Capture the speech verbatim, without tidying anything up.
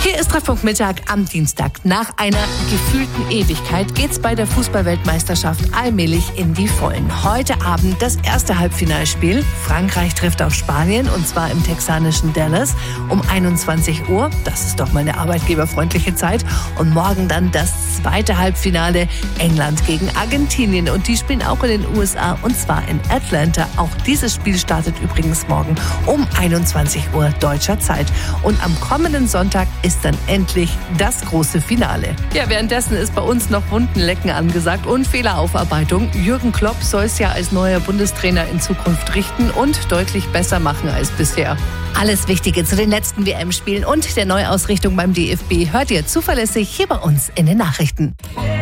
Hier ist Treffpunkt Mittag am Dienstag. Nach einer gefühlten Ewigkeit geht's bei der Fußballweltmeisterschaft allmählich in die Vollen. Heute Abend das erste Halbfinalspiel. Frankreich trifft auf Spanien und zwar im texanischen Dallas um einundzwanzig Uhr. Das ist doch mal eine arbeitgeberfreundliche Zeit. Und morgen dann das zweite Halbfinale. England gegen Argentinien. Und die spielen auch in den U S A und zwar in Atlanta. Auch dieses Spiel startet übrigens morgen um einundzwanzig Uhr deutscher Zeit. Und am kommenden Sonntag ist dann endlich das große Finale. Ja, währenddessen ist bei uns noch Wundenlecken angesagt und Fehleraufarbeitung. Jürgen Klopp soll es ja als neuer Bundestrainer in Zukunft richten und deutlich besser machen als bisher. Alles Wichtige zu den letzten W M-Spielen und der Neuausrichtung beim D F B hört ihr zuverlässig hier bei uns in den Nachrichten.